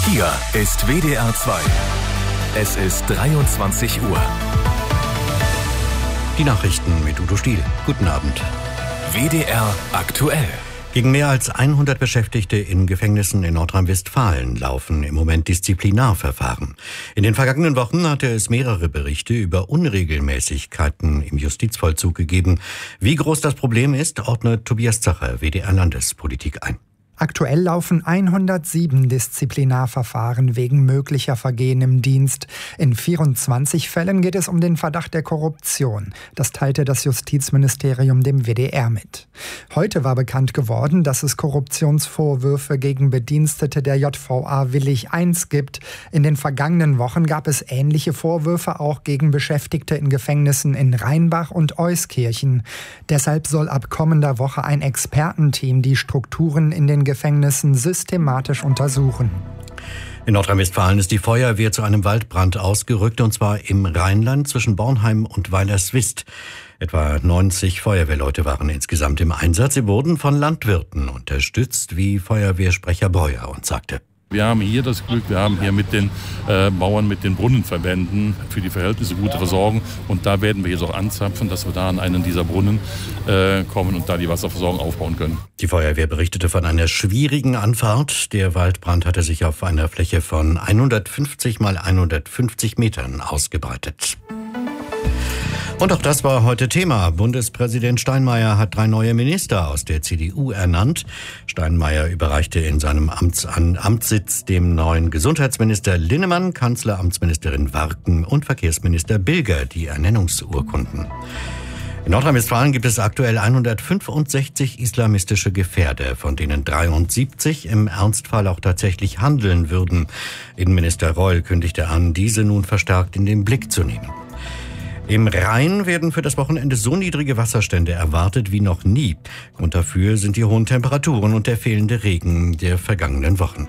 Hier ist WDR 2. Es ist 23 Uhr. Die Nachrichten mit Udo Stiel. Guten Abend. WDR aktuell. Gegen mehr als 100 Beschäftigte in Gefängnissen in Nordrhein-Westfalen laufen im Moment Disziplinarverfahren. In den vergangenen Wochen hatte es mehrere Berichte über Unregelmäßigkeiten im Justizvollzug gegeben. Wie groß das Problem ist, ordnet Tobias Zacher, WDR Landespolitik ein. Aktuell laufen 107 Disziplinarverfahren wegen möglicher Vergehen im Dienst. In 24 Fällen geht es um den Verdacht der Korruption. Das teilte das Justizministerium dem WDR mit. Heute war bekannt geworden, dass es Korruptionsvorwürfe gegen Bedienstete der JVA Willich I gibt. In den vergangenen Wochen gab es ähnliche Vorwürfe auch gegen Beschäftigte in Gefängnissen in Rheinbach und Euskirchen. Deshalb soll ab kommender Woche ein Expertenteam die Strukturen in den Gefängnissen systematisch untersuchen. In Nordrhein-Westfalen ist die Feuerwehr zu einem Waldbrand ausgerückt, und zwar im Rheinland zwischen Bornheim und Weilerswist. Etwa 90 Feuerwehrleute waren insgesamt im Einsatz. Sie wurden von Landwirten unterstützt, wie Feuerwehrsprecher Breuer uns sagte. Wir haben hier das Glück, wir haben hier mit den Bauern, mit den Brunnenverbänden für die Verhältnisse gute Versorgung. Und da werden wir jetzt auch anzapfen, dass wir da an einen dieser Brunnen kommen und da die Wasserversorgung aufbauen können. Die Feuerwehr berichtete von einer schwierigen Anfahrt. Der Waldbrand hatte sich auf einer Fläche von 150 mal 150 Metern ausgebreitet. Und auch das war heute Thema. Bundespräsident Steinmeier hat 3 neue Minister aus der CDU ernannt. Steinmeier überreichte in seinem Amtssitz dem neuen Gesundheitsminister Linnemann, Kanzleramtsministerin Warken und Verkehrsminister Bilger die Ernennungsurkunden. In Nordrhein-Westfalen gibt es aktuell 165 islamistische Gefährder, von denen 73 im Ernstfall auch tatsächlich handeln würden. Innenminister Reul kündigte an, diese nun verstärkt in den Blick zu nehmen. Im Rhein werden für das Wochenende so niedrige Wasserstände erwartet wie noch nie. Grund dafür sind die hohen Temperaturen und der fehlende Regen der vergangenen Wochen.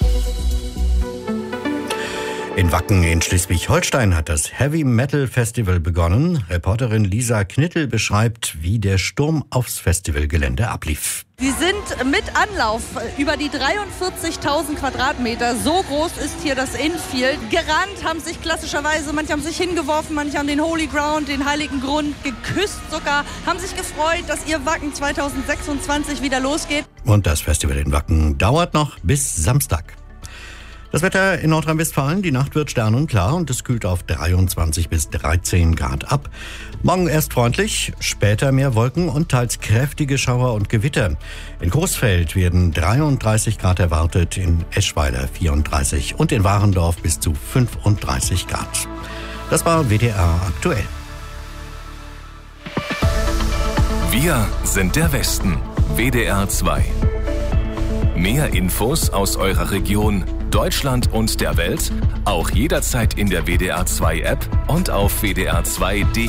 In Wacken in Schleswig-Holstein hat das Heavy Metal Festival begonnen. Reporterin Lisa Knittel beschreibt, wie der Sturm aufs Festivalgelände ablief. Sie sind mit Anlauf über die 43.000 Quadratmeter. So groß ist hier das Infield. Gerannt haben sich klassischerweise, manche haben sich hingeworfen, manche haben den Holy Ground, den heiligen Grund geküsst sogar, haben sich gefreut, dass ihr Wacken 2026 wieder losgeht. Und das Festival in Wacken dauert noch bis Samstag. Das Wetter in Nordrhein-Westfalen, die Nacht wird sternenklar und es kühlt auf 23 bis 13 Grad ab. Morgen erst freundlich, später mehr Wolken und teils kräftige Schauer und Gewitter. In Coesfeld werden 33 Grad erwartet, in Eschweiler 34 und in Warendorf bis zu 35 Grad. Das war WDR aktuell. Wir sind der Westen. WDR 2. Mehr Infos aus eurer Region, Deutschland und der Welt, auch jederzeit in der WDR 2 App und auf wdr2.de.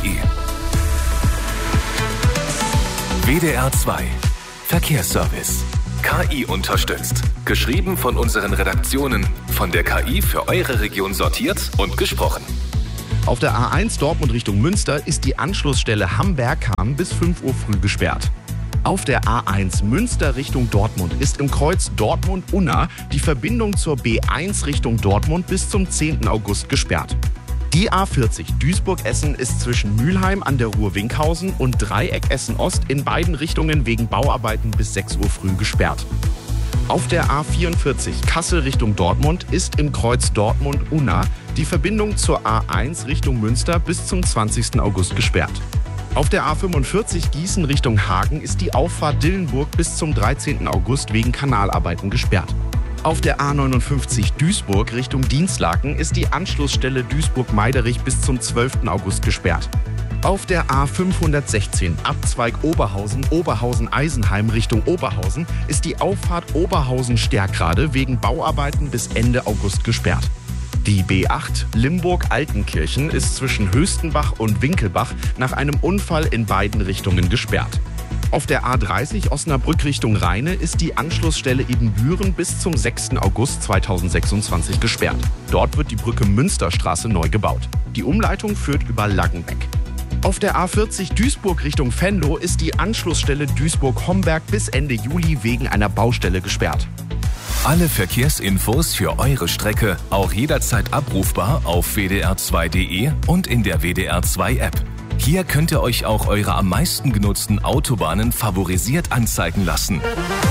WDR 2 Verkehrsservice. KI unterstützt. Geschrieben von unseren Redaktionen, von der KI für eure Region sortiert und gesprochen. Auf der A1 Dortmund Richtung Münster ist die Anschlussstelle Hamberg-Hamm bis 5 Uhr früh gesperrt. Auf der A1 Münster Richtung Dortmund ist im Kreuz Dortmund-Unna die Verbindung zur B1 Richtung Dortmund bis zum 10. August gesperrt. Die A40 Duisburg-Essen ist zwischen Mülheim an der Ruhr-Winkhausen und Dreieck Essen-Ost in beiden Richtungen wegen Bauarbeiten bis 6 Uhr früh gesperrt. Auf der A44 Kassel Richtung Dortmund ist im Kreuz Dortmund-Unna die Verbindung zur A1 Richtung Münster bis zum 20. August gesperrt. Auf der A45 Gießen Richtung Hagen ist die Auffahrt Dillenburg bis zum 13. August wegen Kanalarbeiten gesperrt. Auf der A59 Duisburg Richtung Dinslaken ist die Anschlussstelle Duisburg-Meiderich bis zum 12. August gesperrt. Auf der A516 Abzweig Oberhausen-Eisenheim Richtung Oberhausen ist die Auffahrt Oberhausen-Stärkrade wegen Bauarbeiten bis Ende August gesperrt. Die B8 Limburg-Altenkirchen ist zwischen Höchstenbach und Winkelbach nach einem Unfall in beiden Richtungen gesperrt. Auf der A30 Osnabrück Richtung Rheine ist die Anschlussstelle Ebenbüren bis zum 6. August 2026 gesperrt. Dort wird die Brücke Münsterstraße neu gebaut. Die Umleitung führt über Laggenbeck. Auf der A40 Duisburg Richtung Venlo ist die Anschlussstelle Duisburg-Homberg bis Ende Juli wegen einer Baustelle gesperrt. Alle Verkehrsinfos für eure Strecke auch jederzeit abrufbar auf wdr2.de und in der WDR2-App. Hier könnt ihr euch auch eure am meisten genutzten Autobahnen favorisiert anzeigen lassen.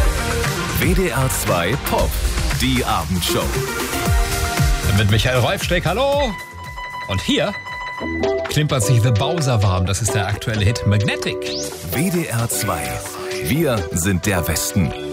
WDR2 Pop, die Abendshow. Mit Michael Reufsteck, hallo! Und hier klimpert sich The Bowser warm, das ist der aktuelle Hit Magnetic. WDR2, wir sind der Westen.